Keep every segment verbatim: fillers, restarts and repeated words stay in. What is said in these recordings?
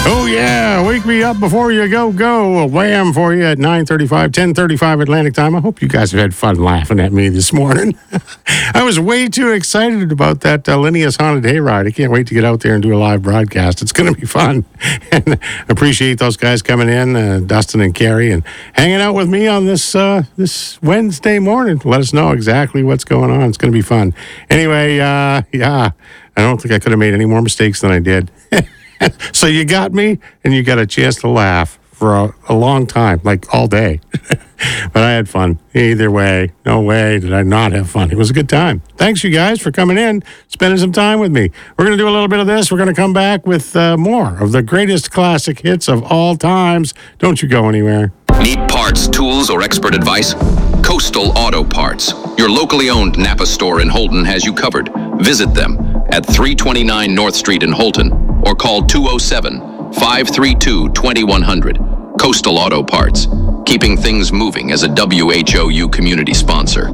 Oh, yeah. Wake me up before you go, go. A wham for you at nine thirty-five, ten thirty-five Atlantic time. I hope you guys have had fun laughing at me this morning. I was way too excited about that uh, Linnea's Haunted Hayride. I can't wait to get out there and do a live broadcast. It's going to be fun. And appreciate those guys coming in, uh, Dustin and Carrie, and hanging out with me on this uh, this Wednesday morning. Let us know exactly what's going on. It's going to be fun. Anyway, uh, yeah, I don't think I could have made any more mistakes than I did. So you got me, and you got a chance to laugh for a, a long time, like all day. But I had fun. Either way, no way did I not have fun. It was a good time. Thanks, you guys, for coming in, spending some time with me. We're going to do a little bit of this. We're going to come back with uh, more of the greatest classic hits of all times. Don't you go anywhere. Need parts, tools, or expert advice? Coastal Auto Parts, your locally owned Napa store in Holton, has you covered. Visit them at three twenty-nine North Street in Holton or call two oh seven, five three two, two one zero zero. Coastal Auto Parts, keeping things moving as a W H O U community sponsor.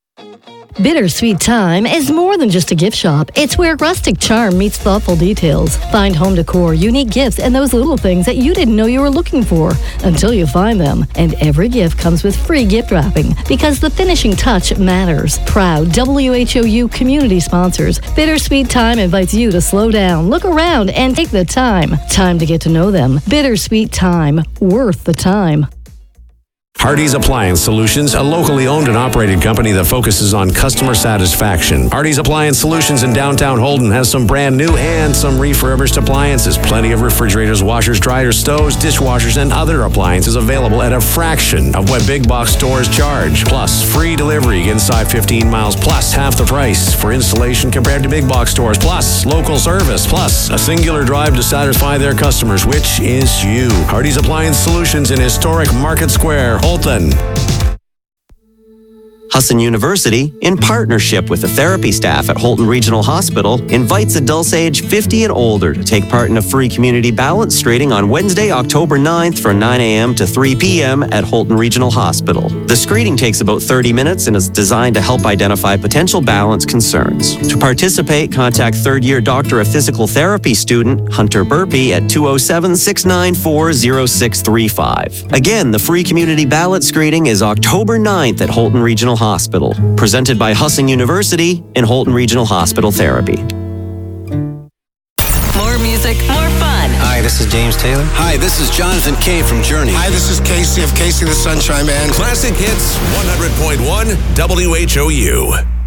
Bittersweet Time is more than just a gift shop. It's where rustic charm meets thoughtful details. Find home decor, unique gifts, and those little things that you didn't know you were looking for until you find them. And every gift comes with free gift wrapping because the finishing touch matters. Proud W H O U community sponsors, Bittersweet Time invites you to slow down, look around, and take the time. Time to get to know them. Bittersweet Time, worth the time. Hardy's Appliance Solutions, a locally owned and operated company that focuses on customer satisfaction. Hardy's Appliance Solutions in downtown Holden has some brand new and some refurbished appliances. Plenty of refrigerators, washers, dryers, stoves, dishwashers, and other appliances available at a fraction of what big box stores charge. Plus, free delivery inside fifteen miles, plus half the price for installation compared to big box stores, plus local service, plus a singular drive to satisfy their customers, which is you. Hardy's Appliance Solutions in historic Market Square, Holton. Husson University, in partnership with the therapy staff at Holton Regional Hospital, invites adults age fifty and older to take part in a free community balance screening on Wednesday, October ninth from nine a.m. to three p.m. at Holton Regional Hospital. The screening takes about thirty minutes and is designed to help identify potential balance concerns. To participate, contact third-year Doctor of Physical Therapy student Hunter Burpee at two oh seven, six nine four, oh six three five. Again, the free community ballot screening is October ninth at Holton Regional Hospital, presented by Husson University and Holton Regional Hospital Therapy. More music, more fun. Hi, this is James Taylor. Hi, this is Jonathan Kay from Journey. Hi, this is Casey of Casey the Sunshine Band. Classic Hits one hundred point one W H O U.